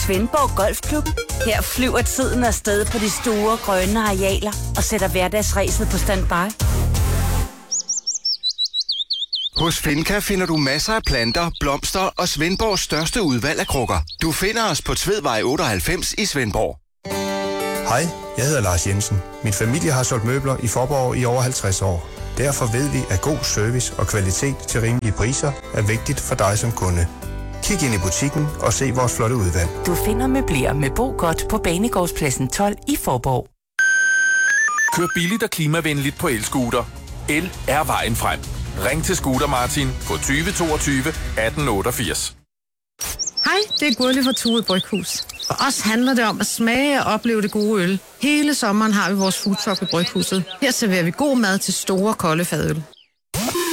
Svendborg Golfklub. Her flyver tiden afsted på de store grønne arealer og sætter hverdagsræset på standby. Hos Finca finder du masser af planter, blomster og Svendborgs største udvalg af krukker. Du finder os på Tvedvej 98 i Svendborg. Hej, jeg hedder Lars Jensen. Min familie har solgt møbler i Faaborg i over 50 år. Derfor ved vi, at god service og kvalitet til rimelige priser er vigtigt for dig som kunde. Kig ind i butikken og se vores flotte udvalg. Du finder møbler med Bo-Godt på Banegårdspladsen 12 i Faaborg. Kør billigt og klimavenligt på elscooter. El er vejen frem. Ring til Scooter Martin på 20 22 18 88. Hej, det er Gurli fra Tuet Bryghus. For os handler det om at smage og opleve det gode øl. Hele sommeren har vi vores foodtruck ved Bryghuset. Her serverer vi god mad til store, kolde fadøl.